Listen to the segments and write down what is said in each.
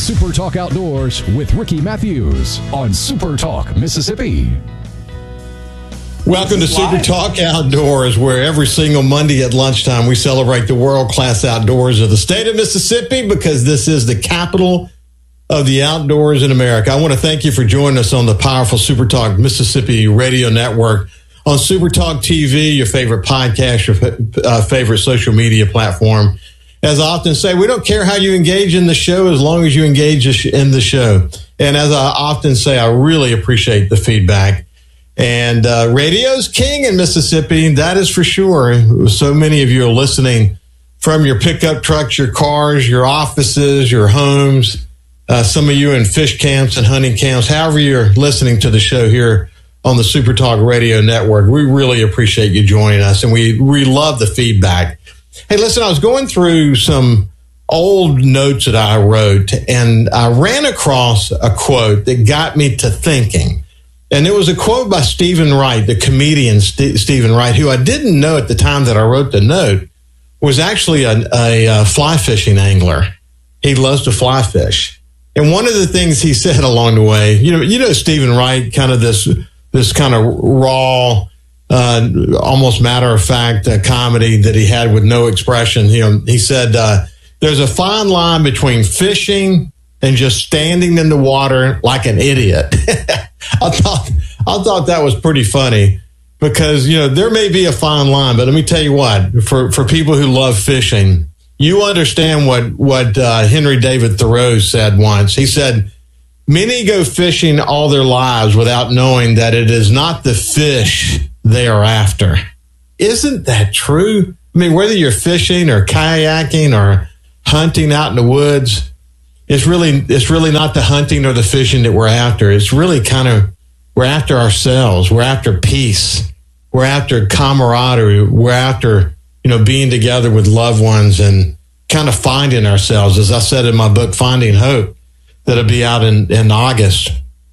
Super Talk Outdoors with Ricky Matthews on Super Talk Mississippi. Welcome to Super Talk Outdoors, where every single Monday at lunchtime we celebrate the world-class outdoors of the state of Mississippi, because this is the capital of the outdoors in America. I want to thank you for joining us on the powerful Super Talk Mississippi radio network, on Super Talk TV, your favorite podcast, your favorite social media platform. As I often say, we don't care how you engage in the show as long as you engage in the show. And as I often say, I really appreciate the feedback. And radio's king in Mississippi, that is for sure. So many of you are listening from your pickup trucks, your cars, your offices, your homes, some of you in fish camps and hunting camps, however you're listening to the show here on the Super Talk Radio Network. We really appreciate you joining us, and we love the feedback. Hey, listen, I was going through some old notes that I wrote, and I ran across a quote that got me to thinking. And it was a quote by Stephen Wright, the comedian Stephen Wright, who I didn't know at the time that I wrote the note was actually a fly fishing angler. He loves to fly fish. And one of the things he said along the way, you know Stephen Wright, kind of this kind of raw, almost matter-of-fact comedy that he had with no expression. He said, there's a fine line between fishing and just standing in the water like an idiot. I thought that was pretty funny, because, there may be a fine line, but let me tell you what, for people who love fishing, you understand what Henry David Thoreau said once. He said, many go fishing all their lives without knowing that it is not the fish they are after. Isn't that true? I mean, whether you're fishing or kayaking or hunting out in the woods, it's really not the hunting or the fishing that we're after. It's really we're after ourselves. We're after peace. We're after camaraderie. We're after, being together with loved ones and kind of finding ourselves. As I said in my book, Finding Hope, that'll be out in August.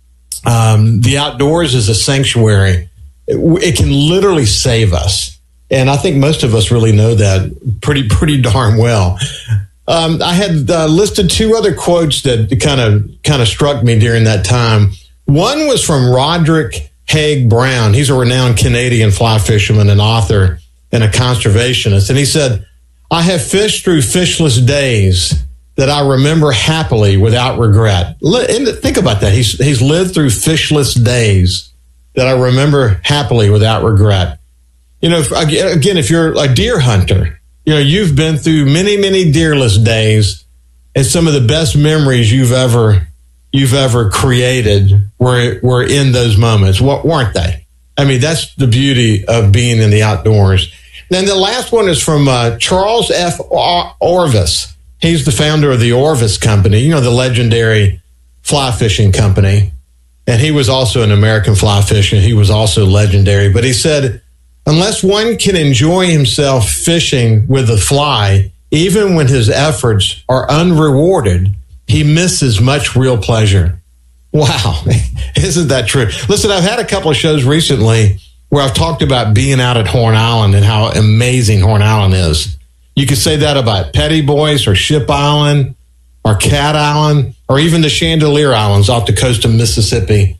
The outdoors is a sanctuary. It can literally save us. And I think most of us really know that pretty darn well. I had listed two other quotes that kind of struck me during that time. One was from Roderick Haig Brown. He's a renowned Canadian fly fisherman and author and a conservationist. And he said, I have fished through fishless days that I remember happily without regret. And think about that. He's lived through fishless days that I remember happily without regret. Again, if you're a deer hunter, you've been through many, many deerless days, and some of the best memories you've ever created were in those moments, weren't they? I mean, that's the beauty of being in the outdoors. Then the last one is from Charles F. Orvis. He's the founder of the Orvis Company, the legendary fly fishing company. And he was also an American fly fisher. He was also legendary. But he said, unless one can enjoy himself fishing with a fly, even when his efforts are unrewarded, he misses much real pleasure. Wow. Isn't that true? Listen, I've had a couple of shows recently where I've talked about being out at Horn Island and how amazing Horn Island is. You could say that about Petty Boys or Ship Island or Cat Island or even the Chandelier Islands off the coast of Mississippi.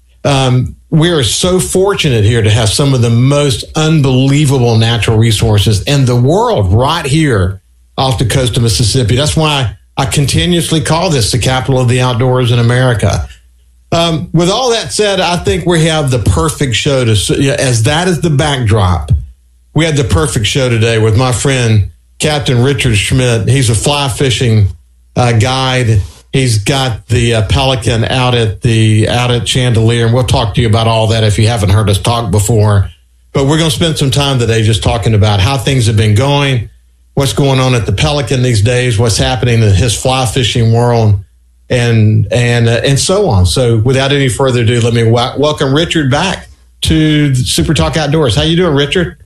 We are so fortunate here to have some of the most unbelievable natural resources in the world right here off the coast of Mississippi. That's why I continuously call this the capital of the outdoors in America. With all that said, I think we have the perfect show as that is the backdrop. We had the perfect show today with my friend, Captain Richard Schmidt. He's a fly fishing guide. He's got the Pelican out at Chandelier, and we'll talk to you about all that if you haven't heard us talk before. But we're going to spend some time today just talking about how things have been going, what's going on at the Pelican these days, what's happening in his fly fishing world, and so on. So without any further ado, let me welcome Richard back to Super Talk Outdoors. How you doing, Richard?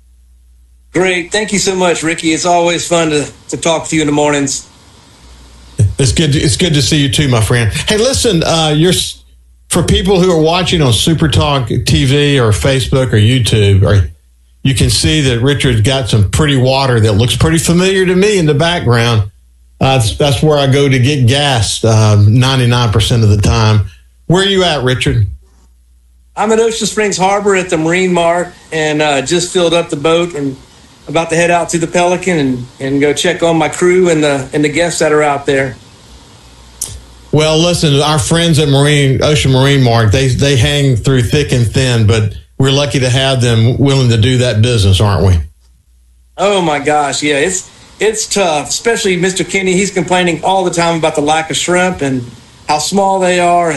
Great. Thank you so much, Ricky. It's always fun to talk to you in the mornings. It's good to see you too, my friend. Hey, listen, for people who are watching on Super Talk TV or Facebook or YouTube, you can see that Richard's got some pretty water that looks pretty familiar to me in the background. That's where I go to get gas 99% of the time. Where are you at, Richard? I'm at Ocean Springs Harbor at the Marine Mart, and just filled up the boat and about to head out to the Pelican and go check on my crew and the guests that are out there. Well, listen, our friends at Ocean Marine Mart, they hang through thick and thin, but we're lucky to have them willing to do that business, aren't we? Oh my gosh, yeah, it's tough, especially Mr. Kenny. He's complaining all the time about the lack of shrimp and how small they are,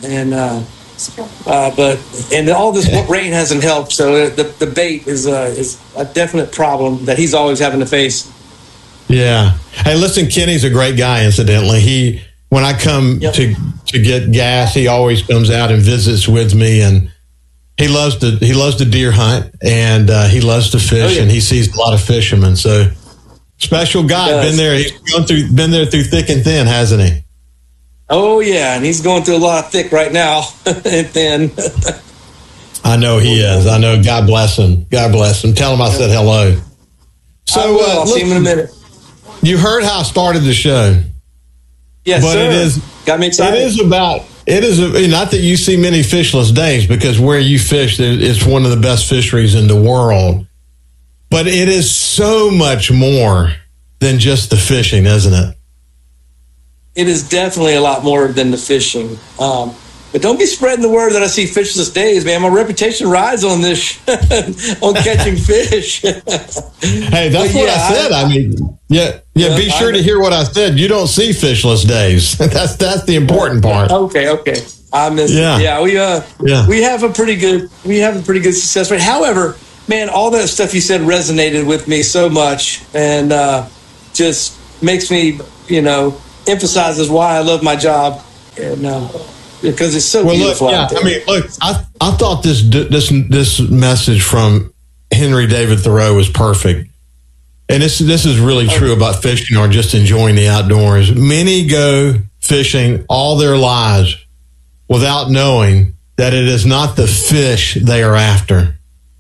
but all this rain hasn't helped. So the bait is a definite problem that he's always having to face. Yeah. Hey, listen, Kenny's a great guy. Incidentally, when I come to get gas, he always comes out and visits with me, and he loves to deer hunt, and he loves to fish, and he sees a lot of fishermen. So special guy. Been there. He's been there through thick and thin, hasn't he? Oh yeah, and he's going through a lot of thick right now and thin. I know he is. I know. God bless him. God bless him. Tell him I said hello. So I'll see him in a minute. You heard how I started the show. Yes, but sir. Got me excited. It is not that you see many fishless days, because where you fish, it's one of the best fisheries in the world. But it is so much more than just the fishing, isn't it? It is definitely a lot more than the fishing. But don't be spreading the word that I see fishless days, man. My reputation rides on this, on catching fish. Hey, that's what I said. Be sure to hear what I said. You don't see fishless days. That's the important part. Okay. I missed it. Yeah, we have a pretty good success rate. However, man, all that stuff you said resonated with me so much, and just makes me, emphasizes why I love my job, and because it's so beautiful out there. I thought this message from Henry David Thoreau was perfect, and this is really true about fishing or just enjoying the outdoors. Many go fishing all their lives without knowing that it is not the fish they are after.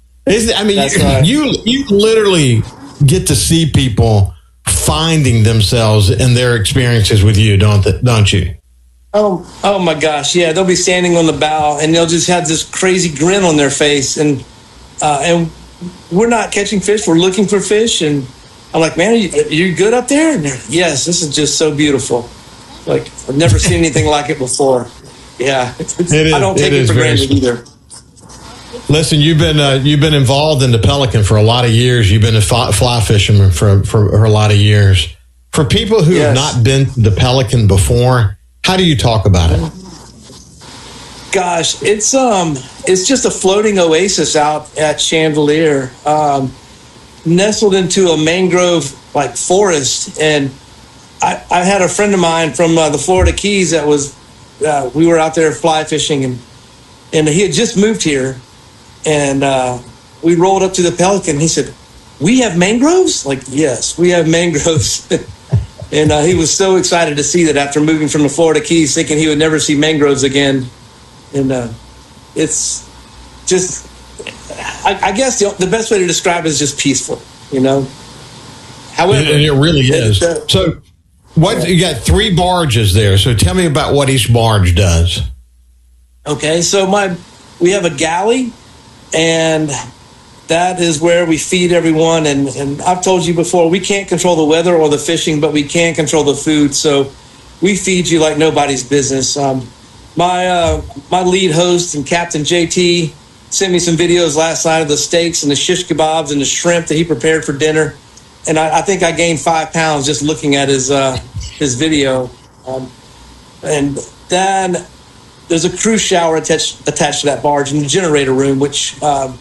You literally get to see people finding themselves in their experiences with you, don't you? Oh my gosh, yeah. They'll be standing on the bow and they'll just have this crazy grin on their face, and we're not catching fish, we're looking for fish, and I'm like, man, are you good up there? And yes, this is just so beautiful. Like, I've never seen anything like it before. Yeah, I don't take it for granted either. Listen, you've been involved in the Pelican for a lot of years. You've been a fly fisherman for a lot of years. For people who have not been to the Pelican before, how do you talk about it? Gosh, it's just a floating oasis out at Chandelier, nestled into a mangrove forest. And I had a friend of mine from the Florida Keys that was we were out there fly fishing, and he had just moved here. And we rolled up to the Pelican. He said, "We have mangroves?" Like, yes, we have mangroves. And he was so excited to see that after moving from the Florida Keys, thinking he would never see mangroves again. And it's just, I guess the best way to describe it is just peaceful, However, and it really is. So you got 3 barges there. So tell me about what each barge does. Okay, so we have a galley, and that is where we feed everyone. And I've told you before, we can't control the weather or the fishing, but we can control the food. So we feed you like nobody's business. My lead host and Captain JT sent me some videos last night of the steaks and the shish kebabs and the shrimp that he prepared for dinner. And I think I gained 5 pounds just looking at his video. And then there's a crew shower attached to that barge in the generator room, which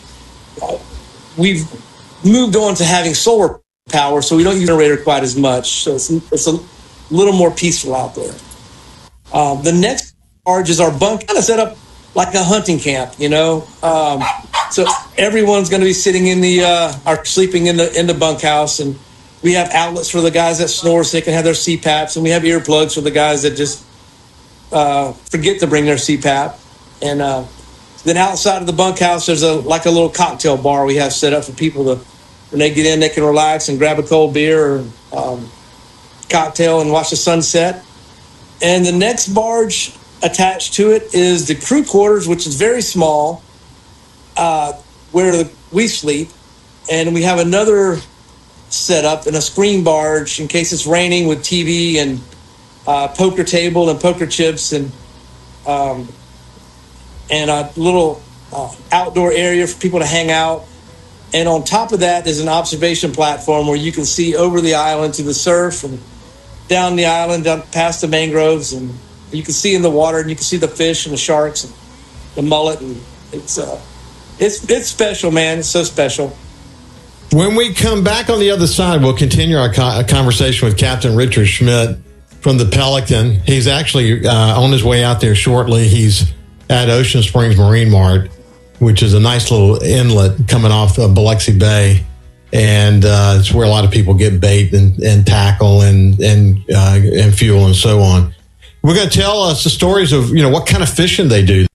we've moved on to having solar power, so we don't use the generator quite as much. So it's a little more peaceful out there. The next barge is our bunk, kind of set up like a hunting camp, So everyone's going to be sitting in sleeping in the bunkhouse, and we have outlets for the guys that snore so they can have their CPAPs, and we have earplugs for the guys that just forget to bring their CPAP. And then outside of the bunkhouse, there's a little cocktail bar we have set up for people to, when they get in, they can relax and grab a cold beer. cocktail and watch the sunset. And the next barge attached to it is the crew quarters, which is very small, where we sleep. And we have another setup in a screen barge in case it's raining, with TV and poker table and poker chips and a little outdoor area for people to hang out. And on top of that is an observation platform where you can see over the island to the surf and down the island, down past the mangroves, and you can see in the water, and you can see the fish and the sharks and the mullet. And it's special, man. It's so special. When we come back on the other side, we'll continue our conversation with Captain Richard Schmidt from the Pelican. He's actually on his way out there shortly. He's at Ocean Springs Marine Mart, which is a nice little inlet coming off of Biloxi Bay. And it's where a lot of people get bait and tackle and fuel and so on. We're going to tell us the stories of, what kind of fishing they do.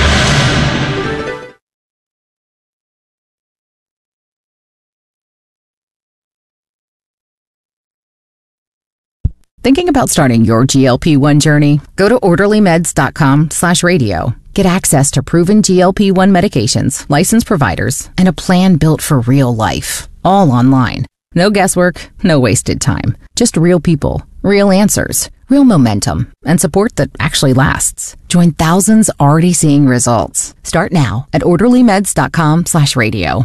Thinking about starting your GLP-1 journey? Go to orderlymeds.com/radio. Get access to proven GLP-1 medications, licensed providers, and a plan built for real life. All online. No guesswork, no wasted time. Just real people, real answers, real momentum, and support that actually lasts. Join thousands already seeing results. Start now at orderlymeds.com/radio.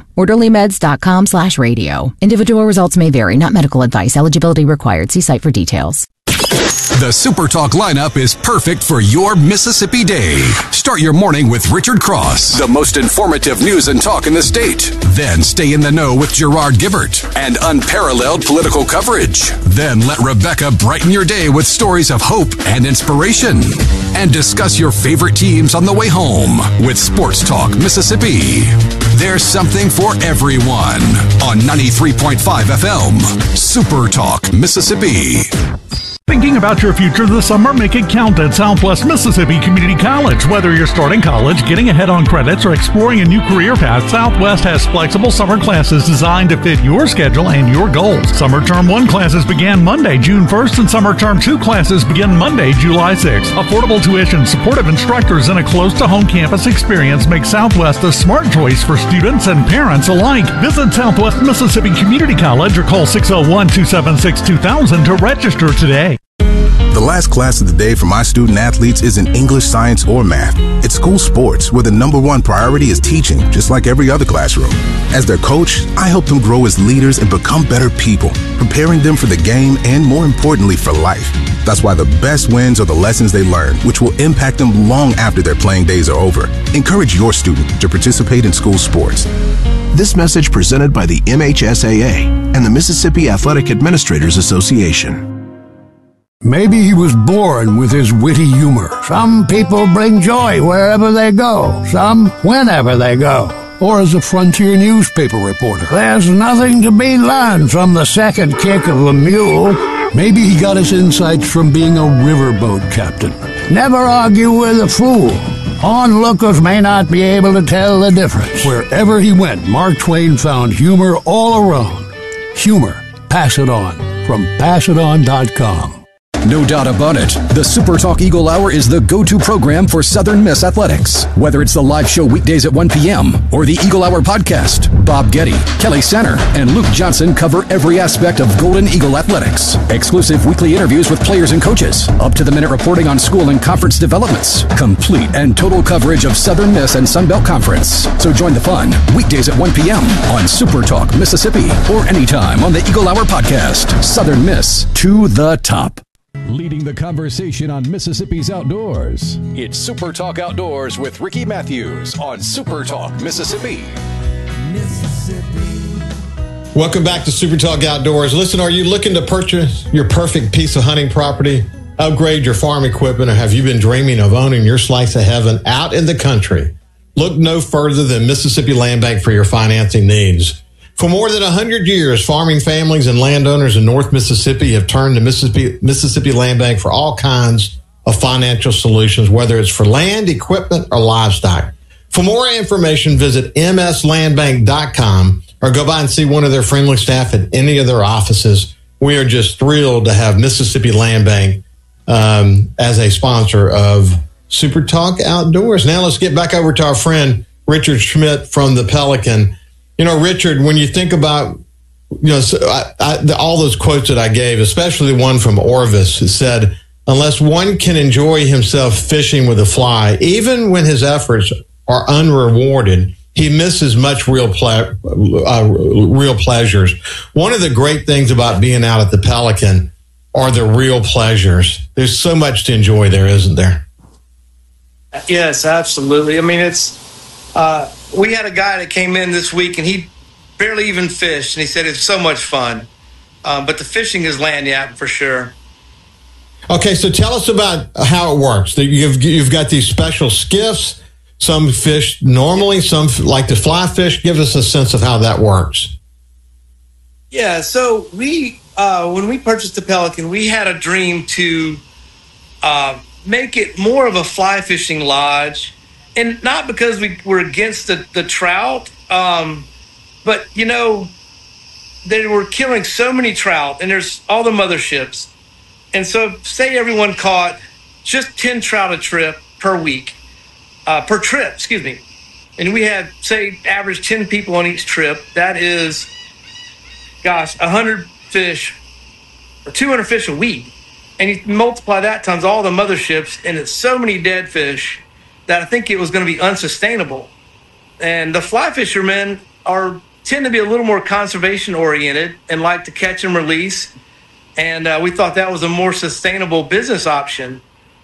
orderlymeds.com/radio. Individual results may vary, not medical advice. Eligibility required. See site for details. The Super Talk lineup is perfect for your Mississippi day. Start your morning with Richard Cross, the most informative news and talk in the state. Then stay in the know with Gerard Gibbert and unparalleled political coverage. Then let Rebecca brighten your day with stories of hope and inspiration. And discuss your favorite teams on the way home with Sports Talk Mississippi. There's something for everyone on 93.5 FM. Super Talk Mississippi. Thinking about your future this summer? Make it count at Southwest Mississippi Community College. Whether you're starting college, getting ahead on credits, or exploring a new career path, Southwest has flexible summer classes designed to fit your schedule and your goals. Summer Term 1 classes began Monday, June 1st, and Summer Term 2 classes begin Monday, July 6th. Affordable tuition, supportive instructors, and a close-to-home campus experience make Southwest a smart choice for students and parents alike. Visit Southwest Mississippi Community College or call 601-276-2000 to register today. The last class of the day for my student athletes isn't English, science, or math. It's school sports, where the number one priority is teaching, just like every other classroom. As their coach, I help them grow as leaders and become better people, preparing them for the game and, more importantly, for life. That's why the best wins are the lessons they learn, which will impact them long after their playing days are over. Encourage your student to participate in school sports. This message presented by the MHSAA and the Mississippi Athletic Administrators Association. Maybe he was born with his witty humor. Some people bring joy wherever they go, some whenever they go. Or as a frontier newspaper reporter. There's nothing to be learned from the second kick of a mule. Maybe he got his insights from being a riverboat captain. Never argue with a fool. Onlookers may not be able to tell the difference. Wherever he went, Mark Twain found humor all around. Humor. Pass it on. From passiton.com. No doubt about it, the Super Talk Eagle Hour is the go-to program for Southern Miss athletics. Whether it's the live show weekdays at 1 p.m. or the Eagle Hour podcast, Bob Getty, Kelly Center, and Luke Johnson cover every aspect of Golden Eagle athletics. Exclusive weekly interviews with players and coaches, up-to-the-minute reporting on school and conference developments, complete and total coverage of Southern Miss and Sun Belt Conference. So join the fun weekdays at 1 p.m. on Super Talk Mississippi or anytime on the Eagle Hour podcast. Southern Miss to the top. Leading the conversation on Mississippi's outdoors. It's Super Talk Outdoors with Ricky Matthews on Super Talk Mississippi. Welcome back to Super Talk Outdoors. Listen, are you looking to purchase your perfect piece of hunting property, upgrade your farm equipment, or have you been dreaming of owning your slice of heaven out in the country? Look no further than Mississippi Land Bank for your financing needs. For more than 100 years, farming families and landowners in North Mississippi have turned to Mississippi Land Bank for all kinds of financial solutions, whether it's for land, equipment, or livestock. For more information, visit mslandbank.com or go by and see one of their friendly staff at any of their offices, we are just thrilled to have Mississippi Land Bank as a sponsor of Super Talk Outdoors. Now let's get back over to our friend Richard Schmidt from the Pelican. You know, Richard, when you think about, you know, all those quotes that I gave, especially the one from Orvis, that said, unless one can enjoy himself fishing with a fly, even when his efforts are unrewarded, he misses much real pleasures. One of the great things about being out at the Pelican are the real pleasures. There's so much to enjoy there, isn't there? Yes, absolutely. I mean, it's we had a guy that came in this week, and he barely even fished, and he said it's so much fun. But the fishing is land yapping for sure. Okay, so tell us about how it works. You've got these special skiffs. Some fish normally, some like to fly fish. Give us a sense of how that works. Yeah, so we when we purchased the Pelican, we had a dream to make it more of a fly fishing lodge, and not because we were against the trout, but you know, they were killing so many trout, and there's all the motherships, and so say everyone caught just 10 trout a trip per week. Per trip, excuse me. And we had, say, average 10 people on each trip. That is, 100 fish or 200 fish a week. And you multiply that times all the motherships, and it's so many dead fish that I think it was going to be unsustainable. And the fly fishermen tend to be a little more conservation oriented and like to catch and release. And we thought that was a more sustainable business option.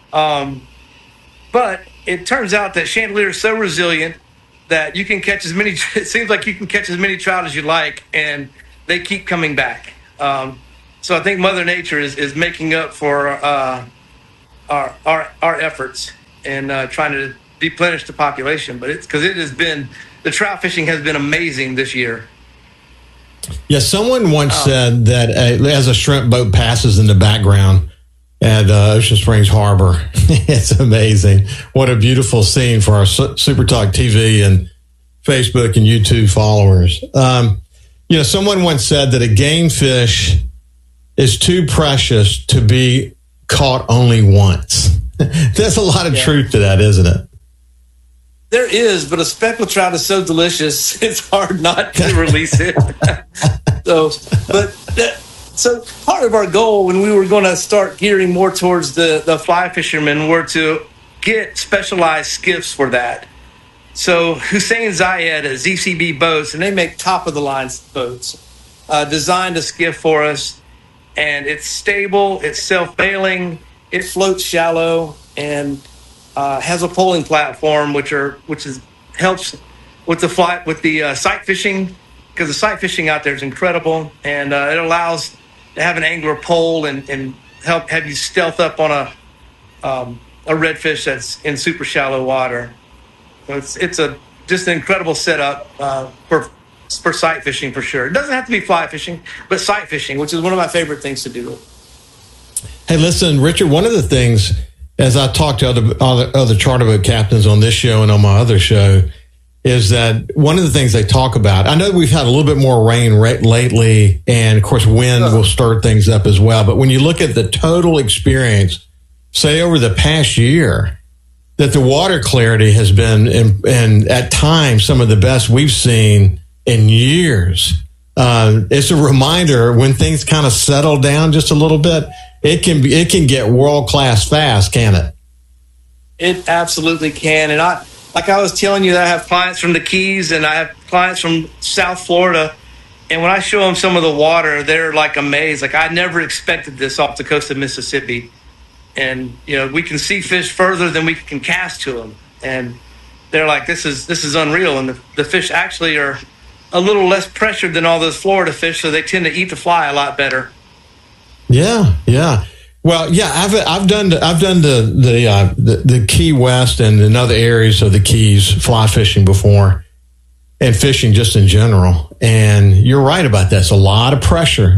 But it turns out that Chandelier is so resilient that you can catch it seems like you can catch as many trout as you like, and they keep coming back. So I think Mother Nature is making up for our efforts and trying to replenish the population. But it's because the trout fishing has been amazing this year. Yeah, someone once said that as a shrimp boat passes in the background at Ocean Springs Harbor, it's amazing. What a beautiful scene for our Super Talk TV and Facebook and YouTube followers. Someone once said that a game fish is too precious to be caught only once. There's a lot of truth to that, isn't it? There is, but a speckled trout is so delicious, it's hard not to release it. So part of our goal when we were going to start gearing more towards the fly fishermen were to get specialized skiffs for that. So Hussein Zayed at ZCB Boats, and they make top-of-the-line boats, designed a skiff for us, and it's stable, it's self-bailing, it floats shallow, and has a poling platform, which helps with the sight fishing, because the sight fishing out there is incredible, and it allows to have an angler pole and help have you stealth up on a redfish that's in super shallow water. So it's just an incredible setup for sight fishing for sure. It doesn't have to be fly fishing, but sight fishing, which is one of my favorite things to do. Hey, listen, Richard, one of the things, as I talked to other charter boat captains on this show and on my other show, is that one of the things they talk about, I know we've had a little bit more rain lately, and of course wind will stir things up as well, but when you look at the total experience, say over the past year, that the water clarity has been, and at times, some of the best we've seen in years. It's a reminder when things kind of settle down just a little bit, it can get world-class fast, can it? It absolutely can. And like I was telling you, that I have clients from the Keys and I have clients from South Florida. And when I show them some of the water, they're like amazed. Like, I never expected this off the coast of Mississippi. And, we can see fish further than we can cast to them. And they're like, this is unreal. And the fish actually are a little less pressured than all those Florida fish, so they tend to eat the fly a lot better. Yeah. Well, yeah, I've done the Key West and in other areas of the Keys fly fishing before, and fishing just in general. And you're right about that. It's a lot of pressure,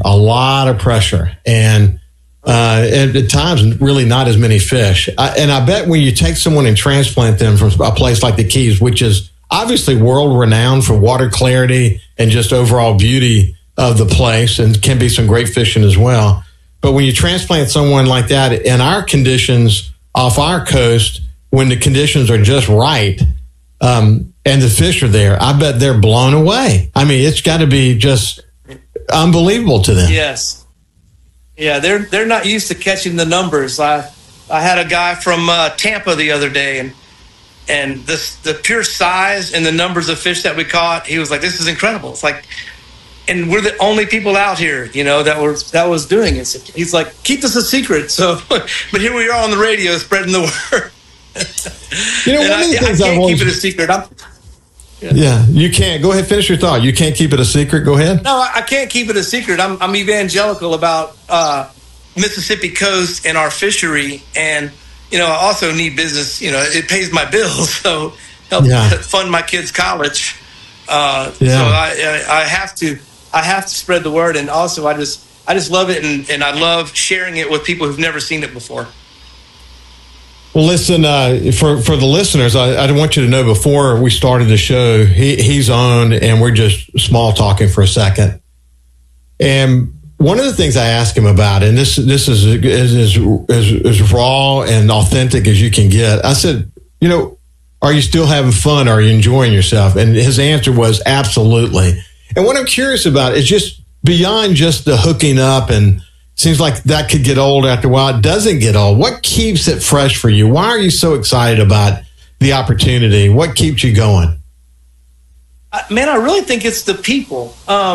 and at times really not as many fish. And I bet when you take someone and transplant them from a place like the Keys, which is obviously world renowned for water clarity and just overall beauty of the place, and can be some great fishing as well. But when you transplant someone like that in our conditions off our coast, when the conditions are just right, and the fish are there, I bet they're blown away. I mean, it's got to be just unbelievable to them. Yes. Yeah, they're not used to catching the numbers. I had a guy from Tampa the other day, and the pure size and the numbers of fish that we caught, he was like, "This is incredible." It's like, and we're the only people out here, that was doing it. So he's like, "Keep this a secret." So, but here we are on the radio spreading the word. One of the things I can't keep it a secret. Yeah, you can't. Go ahead, finish your thought. You can't keep it a secret. Go ahead. No, I can't keep it a secret. I'm evangelical about Mississippi coast and our fishery, and I also need business. It pays my bills, so help fund my kids' college. So I have to spread the word, and also I just love it, and I love sharing it with people who've never seen it before. Well, listen, for the listeners, I want you to know before we started the show, he's on, and we're just small talking for a second. And one of the things I asked him about, and this is as raw and authentic as you can get, I said, are you still having fun? Are you enjoying yourself? And his answer was absolutely. And what I'm curious about is just beyond just the hooking up, and seems like that could get old after a while. It doesn't get old. What keeps it fresh for you? Why are you so excited about the opportunity? What keeps you going? Man, I really think it's the people.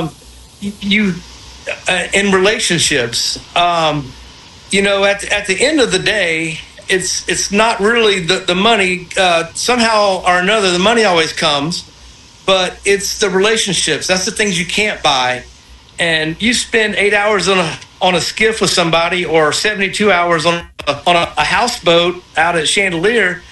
In relationships, at the end of the day, it's not really the money. Somehow or another, the money always comes, but it's the relationships. That's the things you can't buy. And you spend 8 hours on a skiff with somebody, or 72 hours on a houseboat out at Chandelier,